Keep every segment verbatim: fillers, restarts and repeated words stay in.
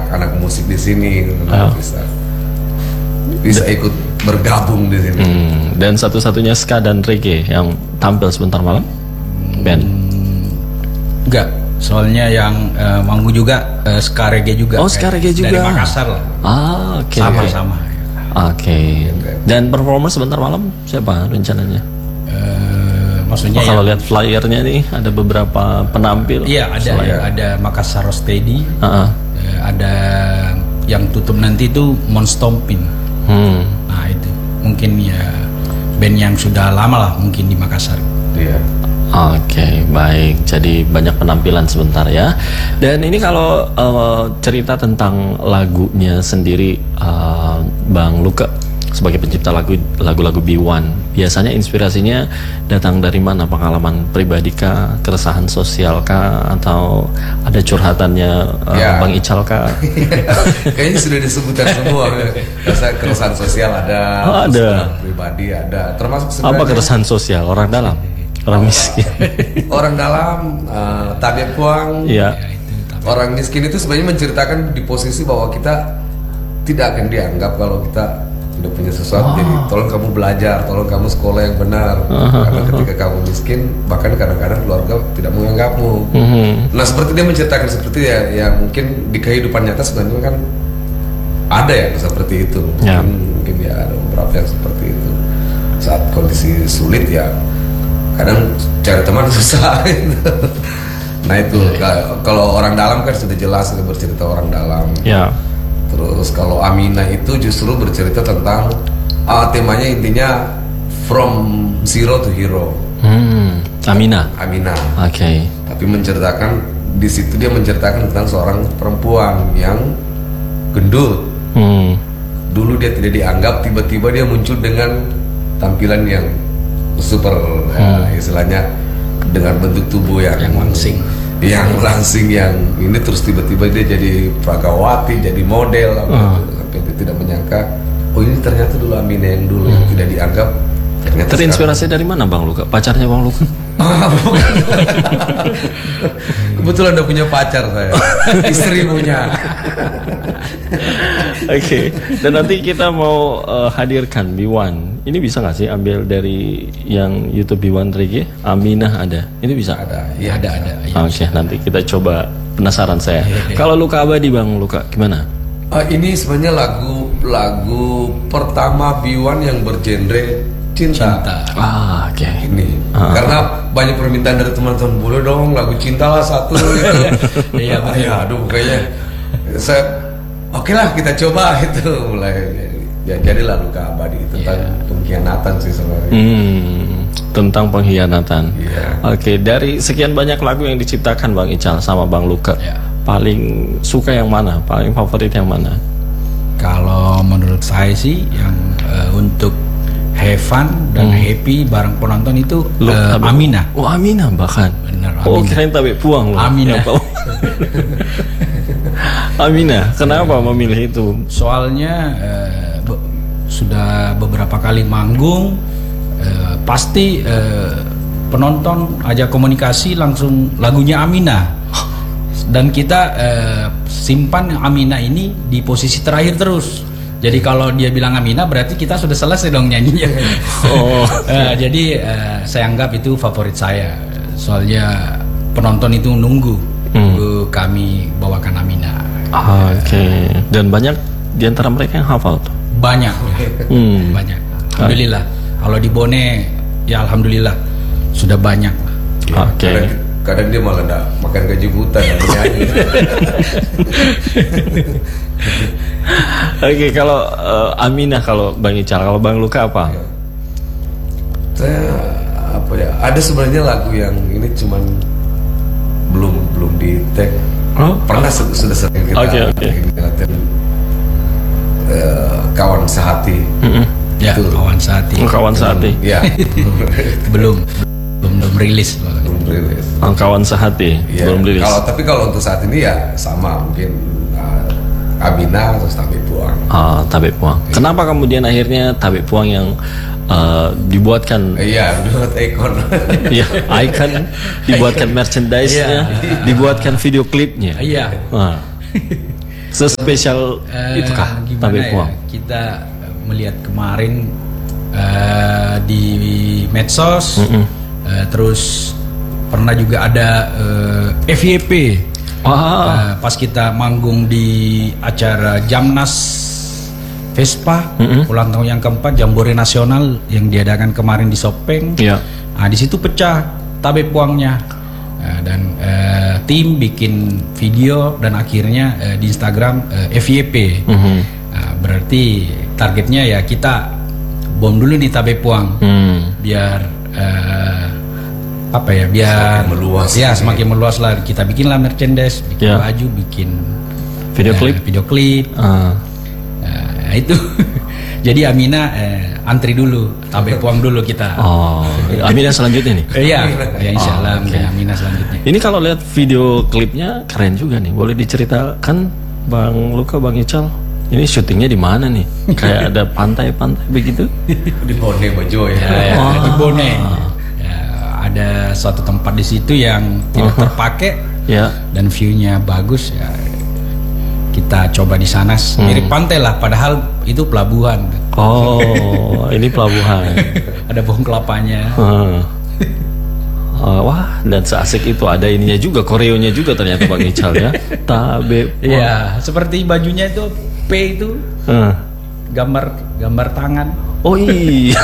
anak-anak musik di sini oh. bisa bisa ikut bergabung di sini. Hmm, dan satu-satunya ska dan reggae yang tampil sebentar malam band? Hmm, enggak, soalnya yang uh, manggung juga uh, ska reggae juga. Oh, ska reggae juga. Dari Makassar lah. Ah, oke. Okay. Sama-sama. Oke. Okay. Dan performer sebentar malam siapa rencananya? Uh, maksudnya oh, kalau ya, lihat flyernya nih ada beberapa penampil. Iya, ada ya, ada Makassar Steady. Uh-uh. Uh, ada yang tutup nanti itu Monstompin. Hmm. Nah itu mungkin ya band yang sudah lama lah mungkin di Makassar. Iya. Oke, okay, baik. Jadi banyak penampilan sebentar ya. Dan ini kalau uh, cerita tentang lagunya sendiri, uh, Bang Luka sebagai pencipta lagu lagu-lagu B satu, biasanya inspirasinya datang dari mana? Pengalaman pribadi kah, keresahan sosial kah, atau ada curhatannya uh, ya. Bang Ical kah? Kayaknya sudah disebutkan semua. Rasa keresahan sosial ada, oh, ada. Pribadi ada, termasuk apa keresahan sosial? Orang dalam, orang miskin. Orang dalam, uh, Tabe Puang. Ya. Orang miskin itu sebenarnya menceritakan di posisi bahwa kita tidak akan dianggap kalau kita tidak punya sesuatu. Oh. Jadi tolong kamu belajar, tolong kamu sekolah yang benar. Uh-huh. Karena ketika kamu miskin, bahkan kadang-kadang keluarga tidak menganggapmu. Uh-huh. Nah seperti dia menceritakan seperti ya, ya mungkin di kehidupan nyata sebenarnya kan ada yang seperti itu. Yeah. Mungkin, mungkin ya ada beberapa yang seperti itu. Saat kondisi sulit ya, kadang cari teman susah. Nah itu yeah. Kalau orang dalam kan sudah jelas sudah bercerita orang dalam. Yeah. Terus kalau Aminah itu justru bercerita tentang uh, temanya intinya from zero to hero. Hmm, Aminah. Aminah. Oke. Okay. Tapi menceritakan di situ dia menceritakan tentang seorang perempuan yang gendut. Hmm. Dulu dia tidak dianggap, tiba-tiba dia muncul dengan tampilan yang super, hmm. ya, istilahnya dengan bentuk tubuh yang, yang langsing. yang langsing yang ini terus tiba-tiba dia jadi pragawati, jadi model uh. sampai dia tidak menyangka oh ini ternyata dulu Aminah yang dulu hmm. yang tidak dianggap. Ternyata terinspirasi sekarang. Dari mana Bang Luka? Pacarnya Bang Luka? Kebetulan udah punya pacar saya, istri punya. Oke, okay. Dan nanti kita mau uh, hadirkan B satu. Ini bisa nggak sih ambil dari yang YouTube B satu Reggae? Aminah ada, ini bisa? Ada, iya ada ada. Ya, Oke, okay, nanti kita coba, penasaran saya. Kalau Luka Abadi Bang Luka, gimana? Uh, ini sebenarnya lagu lagu pertama B satu yang bergenre cinta. cinta. Ah, oke. Okay. Ini uh-huh. Karena banyak permintaan dari teman-teman, boleh dong lagu cinta lah satu. Gitu. Iya, ya, aduh kayaknya saya. Oke lah kita coba itu mulai ya jadilah Luka Abadi tentang yeah. pengkhianatan sih sebenarnya. Hmm, tentang pengkhianatan. Yeah. Oke, dari sekian banyak lagu yang diciptakan Bang Ical sama Bang Luka, yeah. paling suka yang mana? Paling favorit yang mana? Kalau menurut saya sih yang uh, untuk have fun dan hmm. happy bareng penonton itu uh, Aminah. Oh Aminah bahkan. Bener. Oh kirain Tabe Puang loh. Aminah. Aminah, kenapa memilih itu? Soalnya uh, be sudah beberapa kali manggung, uh, pasti uh, penonton ajak komunikasi langsung lagunya Aminah. Dan kita uh, simpan Aminah ini di posisi terakhir terus. Jadi kalau dia bilang Aminah berarti kita sudah selesai dong nyanyinya. Oh. uh, jadi uh, saya anggap itu favorit saya. Soalnya penonton itu nunggu hmm. kami bawakan Aminah. Ah, Oke. Okay. Dan banyak di antara mereka yang hafal tuh. Banyak. Hmm. Banyak. Alhamdulillah. Kalau di Bone ya alhamdulillah sudah banyak. Ya, Oke. Okay. Kadang, kadang dia malah enggak makan gaji buta dan nyanyi. Oke, okay, kalau uh, Aminah, kalau Bang Ical, kalau Bang Luka apa? Ya. Saya apa ya? Ada sebenarnya lagu yang ini cuman belum belum di tag. Oh? Pernah sudah sering kita okay, okay. latihan uh, kawan sehati. Mm-hmm. Ya, itu kawan sehati. Oh, kawan sehati. Ya. belum belum belum rilis. Belum rilis. Oh, kawan sehati ya, belum rilis. Kalau tapi kalau untuk saat ini ya sama mungkin uh, Aminah atau Tabe Puang. Ah, Tabe Puang. Ya. Kenapa kemudian akhirnya Tabe Puang yang uh, dibuatkan? Iya, dibuat ikon. Iya, icon, dibuatkan merchandise-nya, dibuatkan video klipnya. Iya. Nah. Sespesial Eh, itukah gimana Tabek ya? Puang? Kita melihat kemarin eh, di medsos, eh, terus pernah juga ada eh, F Y P. Wah, Eh, pas kita manggung di acara Jamnas Vespa ulang tahun yang keempat Jambore Nasional yang diadakan kemarin di Sopeng. ya. Nah, di situ pecah Tabek Puangnya. Nah, dan eh, tim bikin video dan akhirnya eh, di Instagram eh, F Y P. Mhm. Nah, berarti targetnya ya kita bom dulu nih Tabek Puang Hmm. biar eh, apa ya biar Semakin meluas ya ini. semakin meluas lah, kita bikinlah merchandise, bikin Ya. baju, bikin Video eh, klip. video klip. Ah. Nah, itu jadi Amina eh, antri dulu Tabek Puang dulu kita. Oh, Amina selanjutnya nih. Eh, Iya, ya insya Allah Oh, oke. Amina selanjutnya. Ini kalau lihat video klipnya keren juga nih. Boleh diceritakan Bang Luka, Bang Ical? Ini syutingnya di mana nih? Kayak ada pantai-pantai begitu? Di Bone Bojo ya. Ya, Oh. di Bone. Ya, ada suatu tempat di situ yang tidak terpakai Ya. dan view-nya bagus ya. Kita coba di sana mirip pantai lah, padahal itu pelabuhan. Oh, ini pelabuhan. Ada pohon kelapanya. Hmm. Oh, wah, dan seasik itu ada ininya juga, koreonya juga ternyata Bang Ical ya. Tabek Puang. Iya, seperti bajunya itu P itu Hmm. gambar gambar tangan. Oh iya.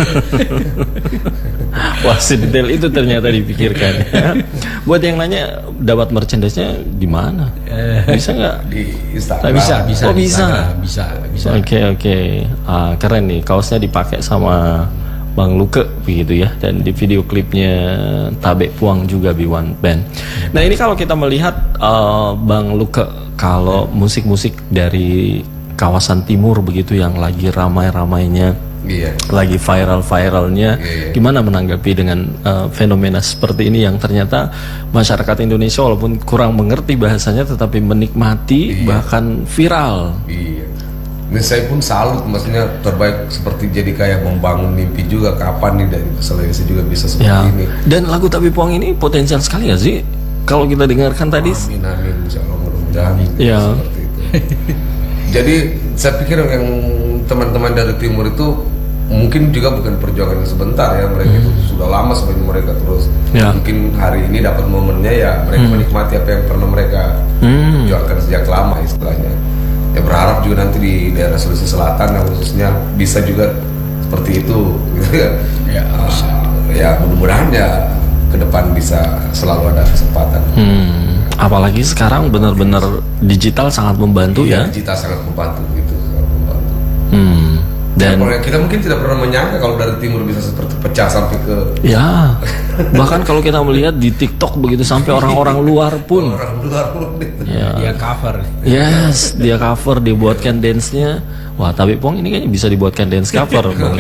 Wah, sedetail itu ternyata dipikirkan ya. Buat yang nanya dapat merchandise-nya di mana? Bisa nggak? Di Instagram. Nah, bisa, bisa, Oh, bisa. bisa, bisa. Oke oke. Ah, keren nih, kaosnya dipakai sama Bang Luke begitu ya, dan di video klipnya Tabek Puang juga B satu Band. Nah ini kalau kita melihat uh, Bang Luke, kalau musik-musik dari kawasan timur begitu yang lagi ramai-ramainya, Iya. lagi viral-viralnya, Iya, iya. gimana menanggapi dengan uh, fenomena seperti ini yang ternyata masyarakat Indonesia walaupun kurang mengerti bahasanya tetapi menikmati, Iya. bahkan viral. Iya. Ini saya pun salut, maksudnya terbaik seperti jadi kayak membangun mimpi juga, kapan nih dari Sulawesi juga bisa seperti Ya. ini. Dan lagu Tabek Puang ini potensial sekali ya sih kalau kita dengarkan tadi. Amin amin, insya Allah mudah-mudahan Ya. seperti itu. Jadi saya pikir yang teman-teman dari timur itu mungkin juga bukan perjuangan yang sebentar ya, mereka itu sudah lama sebenarnya mereka terus. Ya. Mungkin hari ini dapat momennya ya mereka menikmati apa yang pernah mereka Hmm. perjuangkan sejak lama istilahnya. Ya berharap juga nanti di daerah Sulawesi Selatan yang khususnya bisa juga seperti itu gitu kan. Ya, Ah, ya mudah-mudahan ya ke depan bisa selalu ada kesempatan. Hmm. Apalagi sekarang benar-benar digital sangat membantu ya. Iya, digital sangat membantu gitu, sangat membantu. Hmm. Dan Dan kita mungkin tidak pernah menyangka kalau dari timur bisa seperti pecah sampai ke ya, bahkan kalau kita melihat di TikTok begitu sampai orang-orang luar pun. orang luar pun gitu. Ya. dia cover. Yes, dia cover, dibuatkan dance-nya. Wah, Tabek Puang ini kayaknya bisa dibuatkan dance cover, Bang.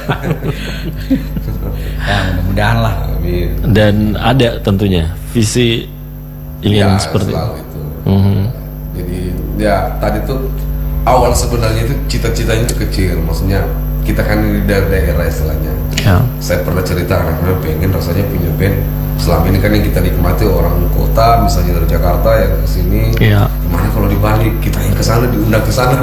Ya, mudah-mudahan lah. Amin. Dan ada tentunya visi ingin Ya, seperti selalu itu. Mhm. Jadi ya tadi tuh awal sebenarnya itu cita-citanya itu kecil, maksudnya kita kan di daerah-daerah istilahnya. Ya. Saya pernah cerita karena pengen rasanya punya band. Selama ini kan yang kita nikmati orang kota, misalnya dari Jakarta yang ke sini. Iya. Gimana kalau dibalik kita yang ke sana diundang ke sana?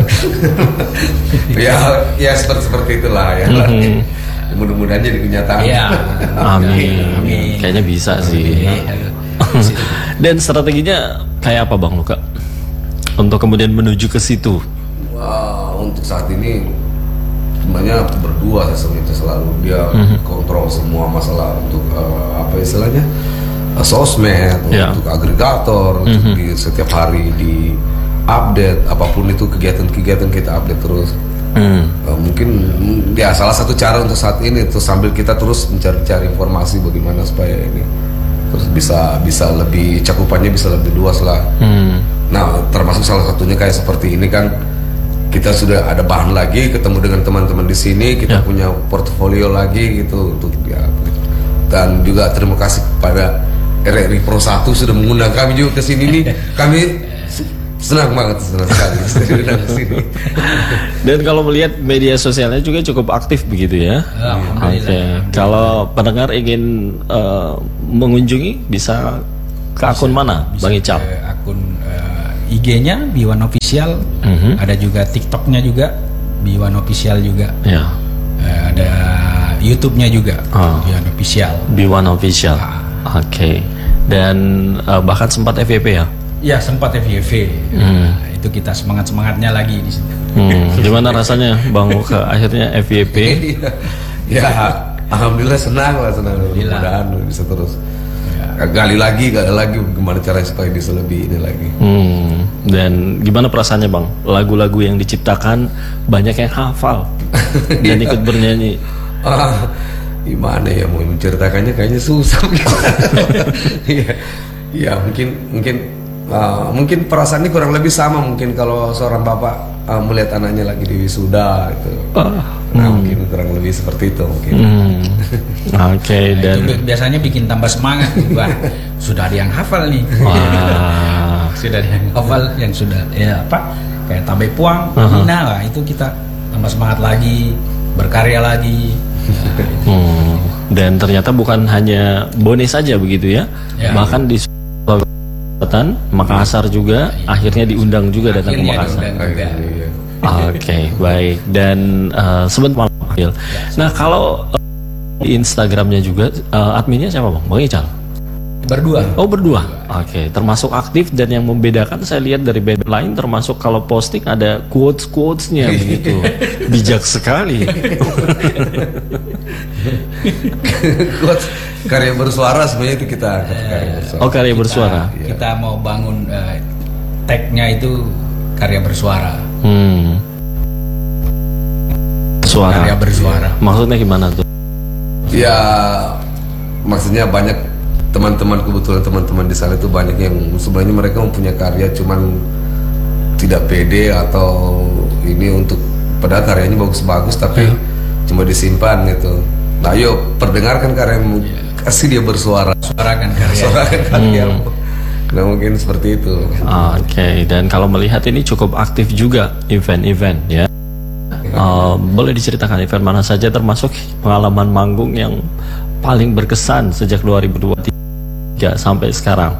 ya, ya seperti seperti itulah ya. Mhm. Mudah-mudahan jadi kenyataan. Iya. Amin. Amin. Kayaknya bisa sih. Dan strateginya kayak apa, Bang Luka? Untuk kemudian menuju ke situ. Wah, untuk saat ini sebenarnya berdua sebenarnya selalu dia kontrol semua masalah untuk eh, apa istilahnya eh, sosmed, Ya. untuk agregator, untuk di setiap hari di update apapun itu kegiatan-kegiatan kita update terus. Hmm. Eh, mungkin mm, ya salah satu cara untuk saat ini itu sambil kita terus mencari-cari informasi bagaimana supaya ini terus bisa bisa lebih cakupannya bisa lebih luas lah. Hmm. Nah, termasuk salah satunya kayak seperti ini kan kita sudah ada bahan lagi, ketemu dengan teman-teman di sini, kita Ya. punya portofolio lagi gitu untuk ya begitu. Dan juga terima kasih kepada R R I Pro satu sudah mengundang kami juga ke sini nih. Kami senang banget, senang sekali diundang ke sini. Dan kalau melihat media sosialnya juga cukup aktif begitu ya. Alhamdulillah. Oke. Kalau pendengar ingin eh, mengunjungi bisa ke akun mana, Bang Ical? Ke akun eh, I G-nya B one Official, Mhm. ada juga TikTok-nya juga B one Official juga, Ya, eh, ada YouTube-nya juga Ah. B one Official. B one Official. Oke. Dan eh, bahkan sempat F Y P ya. Ya sempat F Y P, Hmm. nah, itu kita semangat semangatnya lagi di situ. Hmm, gimana rasanya Bang Luka akhirnya F Y P? ya alhamdulillah senang lah, senang. Mudah-mudahan bisa terus. Gali lagi, gali lagi gimana caranya supaya bisa lebih ini lagi. Hmm, dan gimana perasaannya Bang? Lagu-lagu yang diciptakan banyak yang hafal dan ikut bernyanyi. Ah, gimana ya mau menceritakannya kayaknya susah. Iya, ya mungkin mungkin uh, mungkin perasaannya kurang lebih sama mungkin kalau seorang bapak uh, melihat anaknya lagi di wisuda itu. Ah, Nah, mungkin kurang lebih seperti itu mungkin. Hmm, Oke. Nah, Dan itu biasanya bikin tambah semangat. Wah, sudah ada yang hafal nih. wah, Sudah ada yang hafal yang sudah ya apa kayak Tabe Puang, Aha. Nah lah itu kita tambah semangat lagi, berkarya lagi. hmm, dan ternyata bukan hanya Bone saja begitu ya, Ya. bahkan di Sulawesi Selatan, Makassar juga akhirnya diundang juga datang ke Akhirnya Makassar. diundang juga. Iya. Oke, baik. Dan eh, sebentar Pak. Nah, kalau eh, di Instagramnya juga eh, adminnya siapa Bang? Bang Ical? Berdua. Oh, berdua. Oke, termasuk aktif dan yang membedakan saya lihat dari band lain termasuk kalau posting ada quotes-quotesnya begitu. Bijak sekali. Quotes karya bersuara sebenarnya itu kita. Karya bersuara. Oh, karya bersuara. Kita, kita mau bangun eh, tag-nya itu karya bersuara. Hmm. Suara. Karya bersuara. Maksudnya gimana tuh? Ya maksudnya banyak teman-teman, kebetulan teman-teman di sana itu banyak yang sebenarnya mereka mempunyai karya cuman tidak pede atau ini untuk padahal karyanya bagus-bagus tapi cuma disimpan gitu. Nah, yuk perdengarkan karyamu, kasih dia bersuara, Suarakan karya. suarakan karyamu. Nah, mungkin seperti itu. Oke, dan kalau melihat ini cukup aktif juga event-event ya. Uh, boleh diceritakan event mana saja termasuk pengalaman manggung yang paling berkesan sejak dua ribu dua puluh tiga sampai sekarang?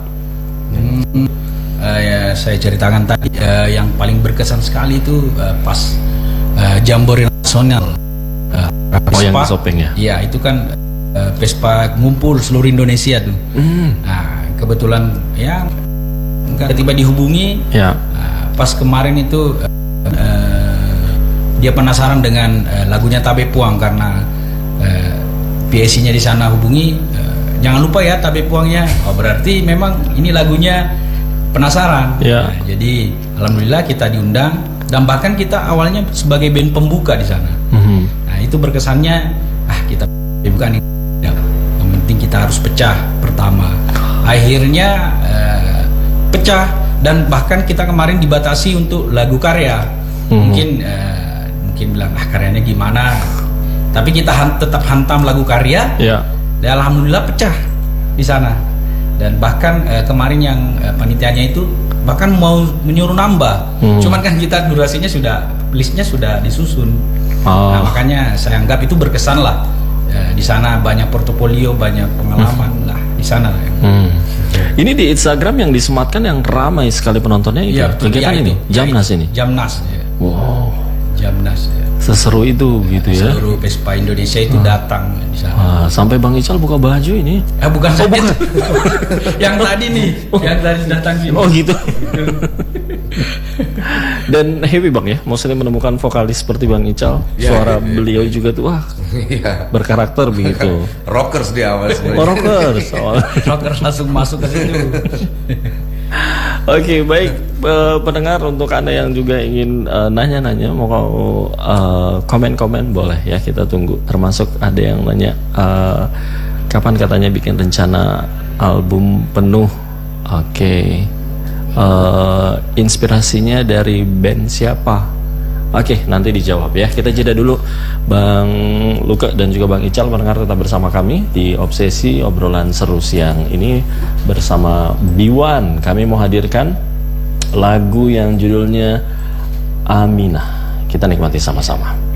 Hmm, eh, ya, saya ceritakan tadi eh, yang paling berkesan sekali itu eh, pas eh, Jambore Nasional. Eh, Oh, yang Vespa. di Sopeng ya? Iya, itu kan eh, Vespa ngumpul seluruh Indonesia tuh. Hmm. Nah, kebetulan ya tiba-tiba dihubungi. Ya. Nah, pas kemarin itu eh, dia penasaran dengan eh, lagunya Tabe Puang karena eh, P S C-nya di sana hubungi, eh, jangan lupa ya Tabe Puangnya. Oh, berarti memang ini lagunya penasaran. Ya. Nah, jadi alhamdulillah kita diundang dan bahkan kita awalnya sebagai band pembuka di sana. Mhm. Nah, itu berkesannya ah kita bukan yang penting kita harus pecah pertama. Akhirnya eh, pecah dan bahkan kita kemarin dibatasi untuk lagu karya. Mhm. Mungkin eh, mungkin bilang ah karyanya gimana. Tapi kita han- tetap hantam lagu karya. Ya. Dan alhamdulillah pecah di sana. Dan bahkan eh, kemarin yang eh, panitianya itu bahkan mau menyuruh nambah. Hmm. Cuman kan kita durasinya sudah listnya sudah disusun. Oh. Nah, makanya saya anggap itu berkesan lah. Eh, di sana banyak portofolio, banyak pengalaman lah di sana lah. Hmm. Ini di Instagram yang disematkan yang ramai sekali penontonnya itu. Iya, betul. Kegiatan Ya, ini, itu. Ya, Jamnas itu. ini. Jamnas. Ya. Wow. Jamnas. Ya. Seseru itu gitu ya. Seluruh Vespa Indonesia itu datang di sana. Wah, sampai Bang Ical buka baju ini. Eh bukan saya itu. Yang tadi nih, yang tadi datang sini. Oh gitu. Dan happy Bang ya, maksudnya menemukan vokalis seperti Bang Ical. Ya, Suara ya, ya. beliau juga tuh wah Iya. berkarakter begitu. Rockers di awal Oh, sebenarnya. rockers. Oh. Rocker langsung masuk ke situ. Oke, baik eh, pendengar, untuk Anda yang juga ingin eh, nanya-nanya mau eh, komen-komen boleh ya, kita tunggu. Termasuk ada yang nanya eh, kapan katanya bikin rencana album penuh. Oke. Eh, inspirasinya dari band siapa? Oke, nanti dijawab ya. Kita jeda dulu, Bang Luka dan juga Bang Ical. Pendengar tetap bersama kami di Obsesi, obrolan seru siang ini bersama B one. Kami mau hadirkan lagu yang judulnya Aminah. Kita nikmati sama-sama.